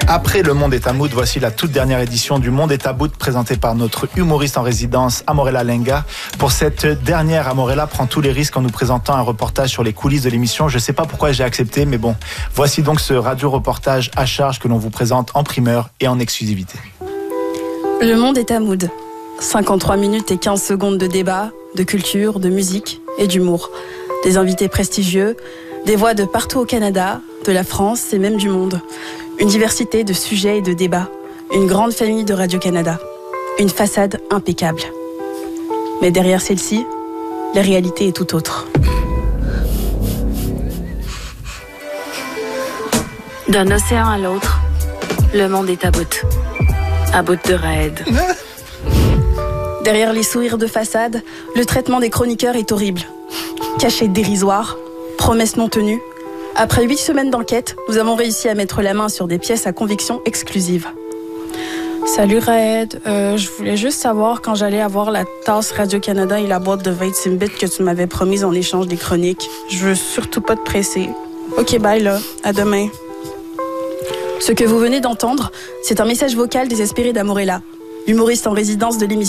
Après Le Monde est à Mood, voici la toute dernière édition du Monde est à Bout, présentée par notre humoriste en résidence, Amorella Lenga. Pour cette dernière, Amorella prend tous les risques en nous présentant un reportage sur les coulisses de l'émission. Je ne sais pas pourquoi j'ai accepté, mais bon, voici donc ce radio-reportage à charge que l'on vous présente en primeur et en exclusivité. Le Monde est à Mood. 53 minutes et 15 secondes de débat, de culture, de musique et d'humour. Des invités prestigieux, des voix de partout au Canada, de la France et même du monde. Une diversité de sujets et de débats. Une grande famille de Radio-Canada. Une façade impeccable. Mais derrière celle-ci, la réalité est tout autre. D'un océan à l'autre, le monde est à bout. À bout de raids. Derrière les sourires de façade, le traitement des chroniqueurs est horrible. Cachets dérisoires, promesses non tenues. Après 8 semaines d'enquête, nous avons réussi à mettre la main sur des pièces à conviction exclusive. Salut Raed, je voulais juste savoir quand j'allais avoir la tasse Radio-Canada et la boîte de 20 Timbits que tu m'avais promise en échange des chroniques. Je veux surtout pas te presser. Ok, bye là, à demain. Ce que vous venez d'entendre, c'est un message vocal désespéré d'Amorella, humoriste en résidence de l'émission.